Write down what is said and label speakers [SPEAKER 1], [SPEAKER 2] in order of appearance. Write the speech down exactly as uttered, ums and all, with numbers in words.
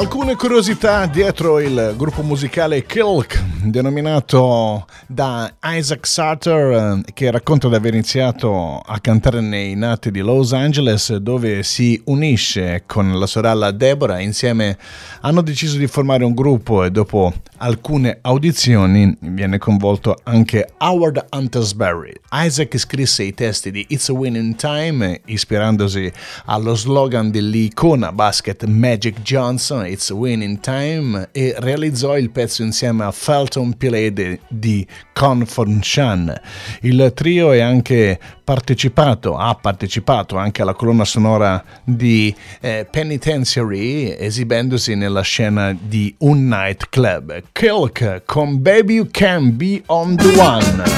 [SPEAKER 1] Alcune curiosità dietro il gruppo musicale Kilk, denominato da Isaac Sarter, che racconta di aver iniziato a cantare nei nati di Los Angeles, dove si unisce con la sorella Deborah. Insieme hanno deciso di formare un gruppo e dopo alcune audizioni viene coinvolto anche Howard Huntersberry. Isaac scrisse i testi di It's a Winning Time ispirandosi allo slogan dell'icona basket Magic Johnson, It's a Winning Time, e realizzò il pezzo insieme a Felton Pilede di Confucian. Il trio è anche partecipato, ha partecipato anche alla colonna sonora di eh, Penitentiary, esibendosi nella scena di un nightclub. Kilk con Baby You Can Be On The One.